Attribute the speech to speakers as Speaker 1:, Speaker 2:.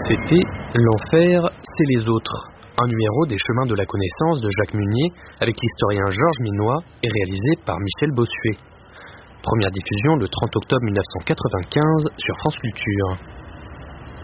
Speaker 1: C'était L'enfer, c'est les autres, un numéro des Chemins de la connaissance de Jacques Munier avec l'historien Georges Minois et réalisé par Michel Bossuet. Première diffusion le 30 octobre 1995 sur France Culture.